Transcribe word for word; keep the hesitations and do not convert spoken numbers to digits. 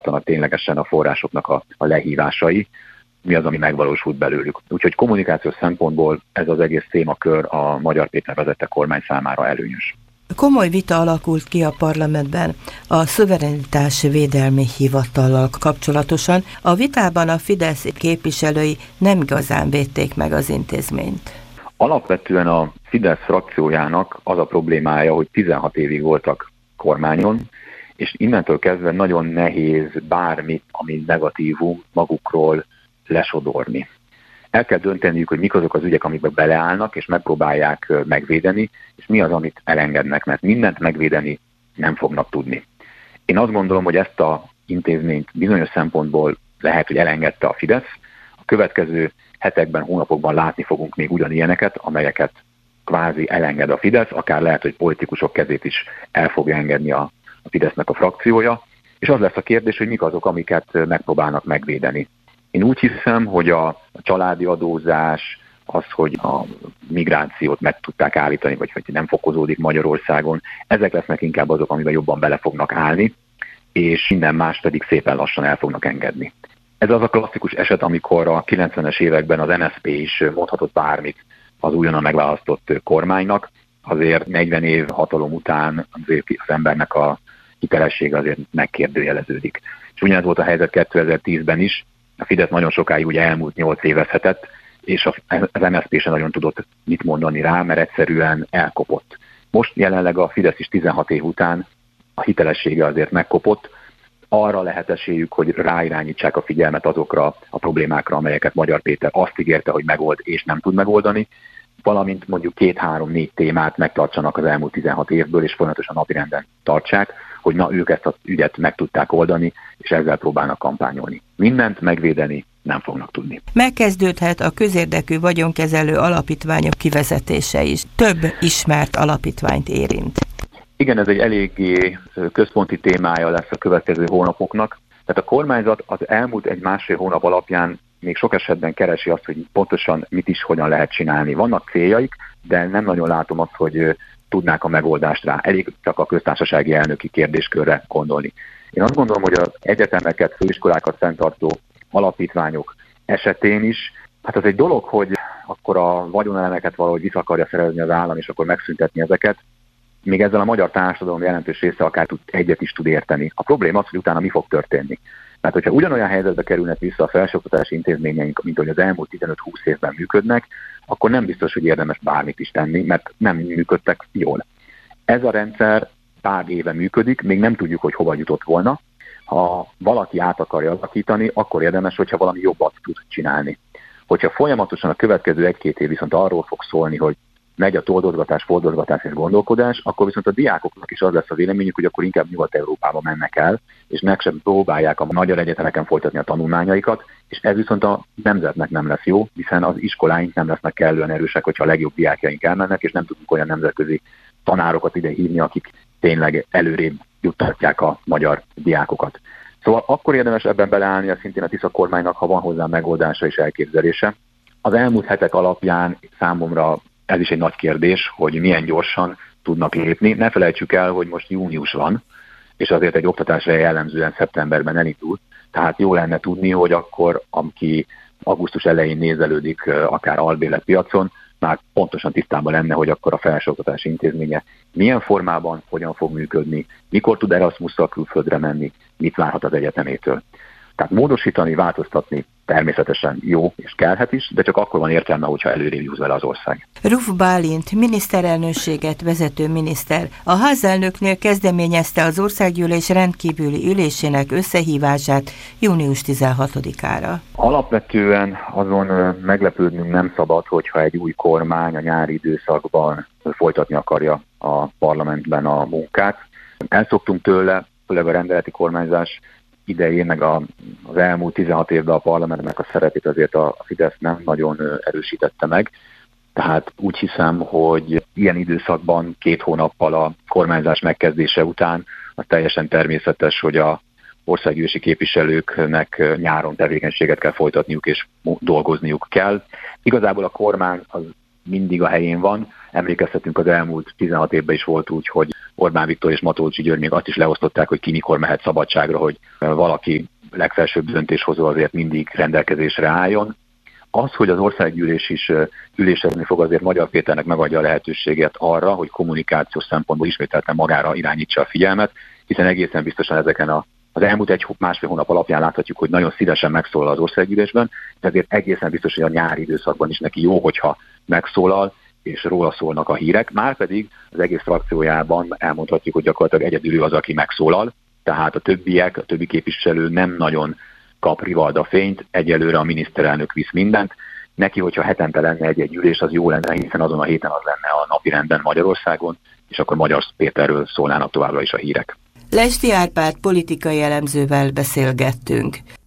ténylegesen a forrásoknak a, a lehívásai, mi az, ami megvalósult belőlük. Úgyhogy kommunikációs szempontból ez az egész témakör a Magyar Péter vezette kormány számára előnyös. Komoly vita alakult ki a parlamentben a szuverenitás védelmi hivatallal kapcsolatosan. A vitában a Fidesz képviselői nem igazán védték meg az intézményt. Alapvetően a Fidesz frakciójának az a problémája, hogy tizenhat évig voltak kormányon, és innentől kezdve nagyon nehéz bármit, ami negatívum magukról lesodorni. El kell dönteniük, hogy mik azok az ügyek, amikbe beleállnak, és megpróbálják megvédeni, és mi az, amit elengednek, mert mindent megvédeni nem fognak tudni. Én azt gondolom, hogy ezt az intézményt bizonyos szempontból lehet, hogy elengedte a Fidesz. A következő hetekben, hónapokban látni fogunk még ugyanilyeneket, amelyeket kvázi elenged a Fidesz, akár lehet, hogy politikusok kezét is el fogja engedni a, a Fidesznek a frakciója, és az lesz a kérdés, hogy mik azok, amiket megpróbálnak megvédeni. Én úgy hiszem, hogy a családi adózás, az, hogy a migrációt meg tudták állítani, vagy hogy nem fokozódik Magyarországon, ezek lesznek inkább azok, amiben jobban bele fognak állni, és minden más pedig szépen lassan el fognak engedni. Ez az a klasszikus eset, amikor a kilencvenes években az em es zé pé is mondhatott bármit az újonnan megválasztott kormánynak, azért negyven év hatalom után azért az embernek a hitelessége azért megkérdőjeleződik. És ugyanez volt a helyzet kétezer-tízben is, a Fidesz nagyon sokáig ugye elmúlt nyolc évezhetett, és az em es zé pé sem nagyon tudott mit mondani rá, mert egyszerűen elkopott. Most jelenleg a Fidesz is tizenhat év után a hitelessége azért megkopott, arra lehet esélyük, hogy ráirányítsák a figyelmet azokra a problémákra, amelyeket Magyar Péter azt ígérte, hogy megold és nem tud megoldani, valamint mondjuk két-három-négy témát megtartsanak az elmúlt tizenhat évből, és folyamatosan napirenden tartsák, hogy na ők ezt az ügyet meg tudták oldani, és ezzel próbálnak kampányolni. Mindent megvédeni nem fognak tudni. Megkezdődhet a közérdekű vagyonkezelő alapítványok kivezetése is. Több ismert alapítványt érint. Igen, ez egy eléggé központi témája lesz a következő hónapoknak. Tehát a kormányzat az elmúlt egy másfél hónap alapján még sok esetben keresi azt, hogy pontosan mit is, hogyan lehet csinálni. Vannak céljaik, de nem nagyon látom azt, hogy tudnák a megoldást rá. Elég csak a köztársasági elnöki kérdéskörre gondolni. Én azt gondolom, hogy az egyetemeket, főiskolákat fenntartó alapítványok esetén is, hát az egy dolog, hogy akkor a vagyonelemeket valahogy vissza akarja szerezni az állam, és akkor megszüntetni ezeket. Még ezzel a magyar társadalom jelentős része akár tud, egyet is tud érteni. A probléma az, hogy utána mi fog történni. Mert hogyha ugyanolyan helyzetbe kerülnek vissza a felsőoktatási intézményeink, mint hogy az elmúlt tizenöt-húsz évben működnek, akkor nem biztos, hogy érdemes bármit is tenni, mert nem működtek jól. Ez a rendszer pár éve működik, még nem tudjuk, hogy hova jutott volna. Ha valaki át akarja alakítani, akkor érdemes, hogyha valami jobbat tud csinálni. Hogyha folyamatosan a következő egy-két év viszont arról fog szólni, hogy megy a toldozgatás, fordozgatás és gondolkodás, akkor viszont a diákoknak is az lesz a véleményük, hogy akkor inkább Nyugat-Európába mennek el, és meg sem próbálják a magyar egyetemeken folytatni a tanulmányaikat, és ez viszont a nemzetnek nem lesz jó, hiszen az iskoláink nem lesznek kellően erősek, hogyha a legjobb diákjaink elmennek, és nem tudunk olyan nemzetközi tanárokat ide hívni, akik tényleg előrébb juttatják a magyar diákokat. Szóval akkor érdemes ebben beleállnia szintén a Tisza kormánynak, ha van hozzá megoldása és elképzelése. Az elmúlt hetek alapján számomra ez is egy nagy kérdés, hogy milyen gyorsan tudnak lépni. Ne felejtsük el, hogy most június van, és azért egy oktatásra jellemzően szeptemberben elindul. Tehát jó lenne tudni, hogy akkor, aki augusztus elején nézelődik akár albérletpiacon, már pontosan tisztában lenne, hogy akkor a felsőoktatási intézménye milyen formában, hogyan fog működni, mikor tud Erasmusszal külföldre menni, mit várhat az egyetemétől. Tehát módosítani, változtatni természetesen jó és kellhet is, de csak akkor van értelme, hogyha előrébb jut vele az ország. Ruf Bálint, miniszterelnökséget vezető miniszter, a házelnöknél kezdeményezte az országgyűlés rendkívüli ülésének összehívását június tizenhatodikára. Alapvetően azon meglepődnünk nem szabad, hogyha egy új kormány a nyári időszakban folytatni akarja a parlamentben a munkát. Elszoktunk tőle, főleg a rendeleti kormányzás idején, meg a, az elmúlt tizenhat évben a parlamentnek a szerepét azért a Fidesz nem nagyon erősítette meg. Tehát úgy hiszem, hogy ilyen időszakban két hónappal a kormányzás megkezdése után az teljesen természetes, hogy a országgyűlési képviselőknek nyáron tevékenységet kell folytatniuk és dolgozniuk kell. Igazából a kormány az mindig a helyén van, Emlékeztetünk, az elmúlt tizenhat évben is volt úgy, hogy Orbán Viktor és Matolcsy György még azt is leosztották, hogy ki mikor mehet szabadságra, hogy valaki legfelsőbb döntéshozó azért mindig rendelkezésre álljon. Az, hogy az országgyűlés is ülésezni fog, azért Magyar Péternek megadja a lehetőséget arra, hogy kommunikációs szempontból ismételten magára irányítsa a figyelmet, hiszen egészen biztosan ezeken a az elmúlt egy másfél hónap alapján láthatjuk, hogy nagyon szívesen megszólal az országgyűlésben, ezért egészen biztos, hogy a nyári időszakban is neki jó, hogyha megszólal, és róla szólnak a hírek. Márpedig az egész frakciójában elmondhatjuk, hogy gyakorlatilag egyedül ő az, aki megszólal, tehát a többiek, a többi képviselő nem nagyon kap rivalda fényt, egyelőre a miniszterelnök visz mindent. Neki, hogyha hetente lenne egy-egy ülés, az jó lenne, hiszen azon a héten az lenne a napirenden Magyarországon, és akkor Magyar Péterről szólnának továbbra is a hírek. Lesdy Árpád politikai elemzővel beszélgettünk.